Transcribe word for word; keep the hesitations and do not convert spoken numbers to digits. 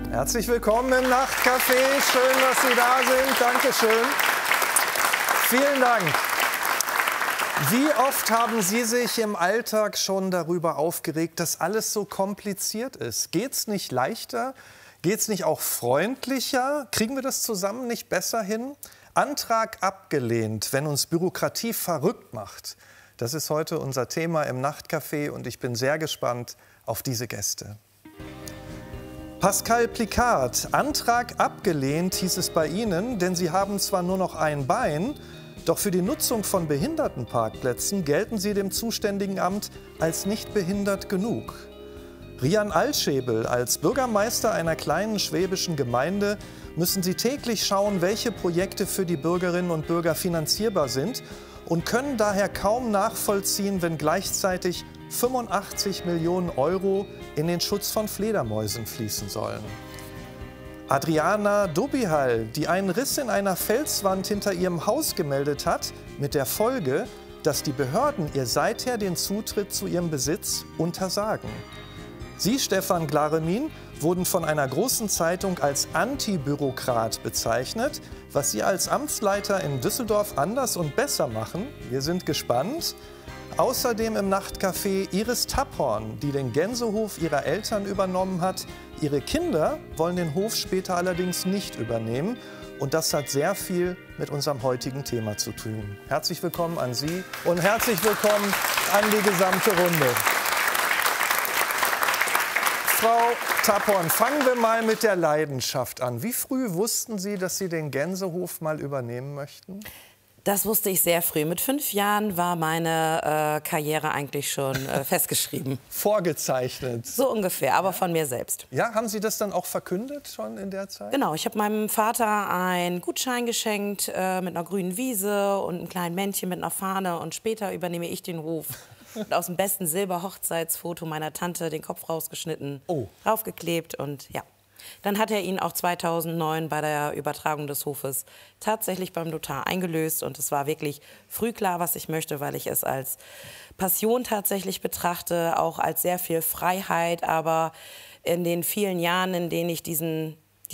Herzlich willkommen im Nachtcafé. Schön, dass Sie da sind. Dankeschön. Vielen Dank. Wie oft haben Sie sich im Alltag schon darüber aufgeregt, dass alles so kompliziert ist? Geht's nicht leichter? Geht's nicht auch freundlicher? Kriegen wir das zusammen nicht besser hin? Antrag abgelehnt, wenn uns Bürokratie verrückt macht. Das ist heute unser Thema im Nachtcafé und ich bin sehr gespannt auf diese Gäste. Pascal Plicard, Antrag abgelehnt, hieß es bei Ihnen, denn Sie haben zwar nur noch ein Bein, doch für die Nutzung von Behindertenparkplätzen gelten Sie dem zuständigen Amt als nicht behindert genug. Rian Alschäbel, als Bürgermeister einer kleinen schwäbischen Gemeinde müssen Sie täglich schauen, welche Projekte für die Bürgerinnen und Bürger finanzierbar sind und können daher kaum nachvollziehen, wenn gleichzeitig fünfundachtzig Millionen Euro in den Schutz von Fledermäusen fließen sollen. Adriana Dobihal, die einen Riss in einer Felswand hinter ihrem Haus gemeldet hat, mit der Folge, dass die Behörden ihr seither den Zutritt zu ihrem Besitz untersagen. Sie, Stefan Glaremin, wurden von einer großen Zeitung als Antibürokrat bezeichnet. Was Sie als Amtsleiter in Düsseldorf anders und besser machen, wir sind gespannt. Außerdem im Nachtcafé Iris Tapphorn, die den Gänsehof ihrer Eltern übernommen hat. Ihre Kinder wollen den Hof später allerdings nicht übernehmen. Und das hat sehr viel mit unserem heutigen Thema zu tun. Herzlich willkommen an Sie und herzlich willkommen an die gesamte Runde. Frau Tapphorn, fangen wir mal mit der Leidenschaft an. Wie früh wussten Sie, dass Sie den Gänsehof mal übernehmen möchten? Das wusste ich sehr früh. Mit fünf Jahren war meine äh, Karriere eigentlich schon äh, festgeschrieben. Vorgezeichnet? So ungefähr, aber von mir selbst. Ja, haben Sie das dann auch verkündet schon in der Zeit? Genau, ich habe meinem Vater einen Gutschein geschenkt äh, mit einer grünen Wiese und einem kleinen Männchen mit einer Fahne. Und später übernehme ich den Hof. Und aus dem besten Silber-Hochzeitsfoto meiner Tante den Kopf rausgeschnitten, oh. draufgeklebt und ja. Dann hat er ihn auch zweitausendneun bei der Übertragung des Hofes tatsächlich beim Notar eingelöst. Und es war wirklich früh klar, was ich möchte, weil ich es als Passion tatsächlich betrachte, auch als sehr viel Freiheit. Aber in den vielen Jahren, in denen ich diesen